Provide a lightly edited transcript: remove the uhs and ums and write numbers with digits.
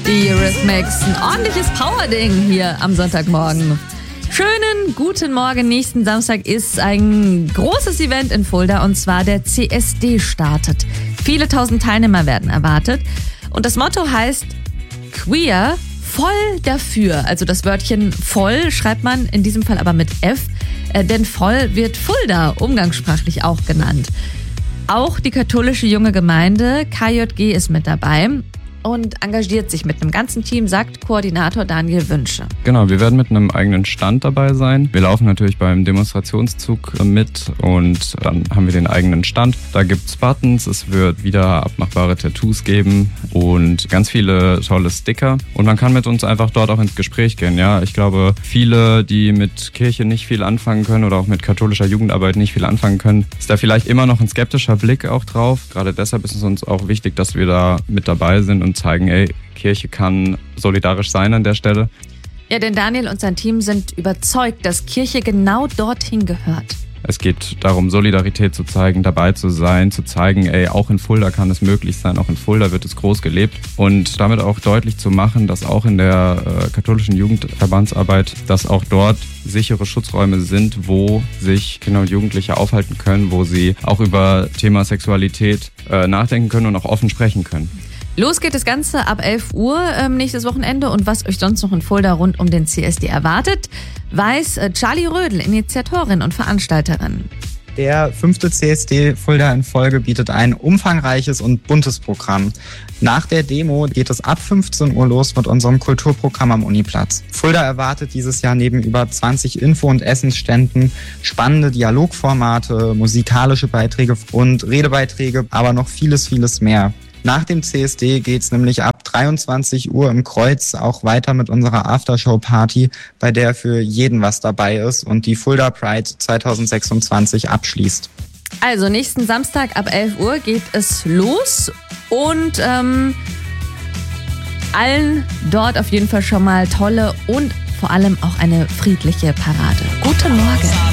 Die Eurythmics, ein ordentliches Powerding hier am Sonntagmorgen. Schönen guten Morgen. Nächsten Samstag ist ein großes Event in Fulda und zwar der CSD startet. Viele tausend Teilnehmer werden erwartet und das Motto heißt Queer, voll dafür. Also das Wörtchen voll schreibt man in diesem Fall aber mit F, denn voll wird Fulda umgangssprachlich auch genannt. Auch die katholische junge Gemeinde KJG ist mit dabei und engagiert sich mit einem ganzen Team, sagt Koordinator Daniel Wünsche. Genau, wir werden mit einem eigenen Stand dabei sein. Wir laufen natürlich beim Demonstrationszug mit und dann haben wir den eigenen Stand. Da gibt's Buttons, es wird wieder abmachbare Tattoos geben und ganz viele tolle Sticker. Und man kann mit uns einfach dort auch ins Gespräch gehen. Ja, ich glaube, viele, die mit Kirche nicht viel anfangen können oder auch mit katholischer Jugendarbeit nicht viel anfangen können, ist da vielleicht immer noch ein skeptischer Blick auch drauf. Gerade deshalb ist es uns auch wichtig, dass wir da mit dabei sind und zeigen, ey, Kirche kann solidarisch sein an der Stelle. Ja, denn Daniel und sein Team sind überzeugt, dass Kirche genau dorthin gehört. Es geht darum, Solidarität zu zeigen, dabei zu sein, zu zeigen, ey, auch in Fulda kann es möglich sein, auch in Fulda wird es groß gelebt und damit auch deutlich zu machen, dass auch in der katholischen Jugendverbandsarbeit, dass auch dort sichere Schutzräume sind, wo sich Kinder und Jugendliche aufhalten können, wo sie auch über Thema Sexualität nachdenken können und auch offen sprechen können. Los geht das Ganze ab 11 Uhr nächstes Wochenende und was euch sonst noch in Fulda rund um den CSD erwartet, weiß Charlie Rödel, Initiatorin und Veranstalterin. Der 5. CSD Fulda in Folge bietet ein umfangreiches und buntes Programm. Nach der Demo geht es ab 15 Uhr los mit unserem Kulturprogramm am Uniplatz. Fulda erwartet dieses Jahr neben über 20 Info- und Essensständen spannende Dialogformate, musikalische Beiträge und Redebeiträge, aber noch vieles, vieles mehr. Nach dem CSD geht's nämlich ab 23 Uhr im Kreuz auch weiter mit unserer Aftershow-Party, bei der für jeden was dabei ist und die Fulda Pride 2026 abschließt. Also nächsten Samstag ab 11 Uhr geht es los und allen dort auf jeden Fall schon mal tolle und vor allem auch eine friedliche Parade. Guten Morgen.